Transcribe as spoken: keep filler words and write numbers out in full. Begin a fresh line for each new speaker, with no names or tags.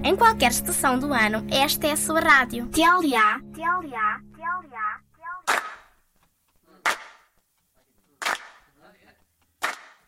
Em qualquer estação do ano, esta é a sua rádio. T L A, T L A, T L A.